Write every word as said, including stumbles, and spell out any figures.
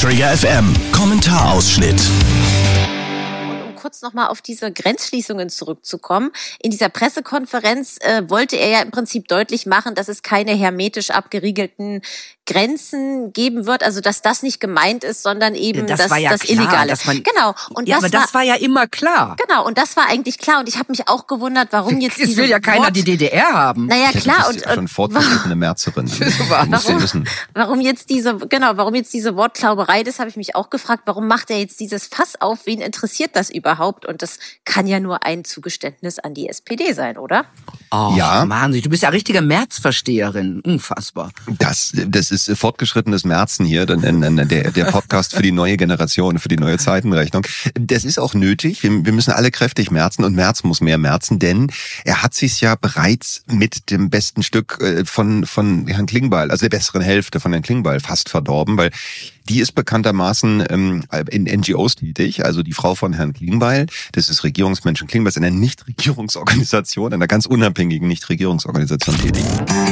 Träger F M. Kommentarausschnitt. Kurz nochmal auf diese Grenzschließungen zurückzukommen. In dieser Pressekonferenz äh, wollte er ja im Prinzip deutlich machen, dass es keine hermetisch abgeriegelten Grenzen geben wird, also dass das nicht gemeint ist, sondern eben das, das, war ja das klar, Illegale. Dass man, genau. Und ja, das aber das war, war ja immer klar. Genau, und das war eigentlich klar. Und ich habe mich auch gewundert, warum jetzt Es diese will ja keiner Wort, die D D R haben. Naja, ja, klar. Du bist und, ja schon fortgeschrittene Märzerin. warum, warum jetzt diese, genau, warum jetzt diese Wortklauberei, das habe ich mich auch gefragt. Warum macht er jetzt dieses Fass auf? Wen interessiert das überhaupt? Und das kann ja nur ein Zugeständnis an die S P D sein, oder? Oh, ja. Mann, du bist ja richtige Märzversteherin. Unfassbar. Das, das ist fortgeschrittenes Märzen hier, der, der Podcast für die neue Generation, für die neue Zeitenrechnung. Das ist auch nötig. Wir, wir müssen alle kräftig märzen und Merz muss mehr märzen, denn er hat sich ja bereits mit dem besten Stück von, von Herrn Klingbeil, also der besseren Hälfte von Herrn Klingbeil fast verdorben, weil die ist bekanntermaßen ähm, in N G Os tätig, also die Frau von Herrn Klingbeil, das ist Regierungsmenschen Klingbeil, ist in einer Nichtregierungsorganisation, einer ganz unabhängigen Nichtregierungsorganisation tätig.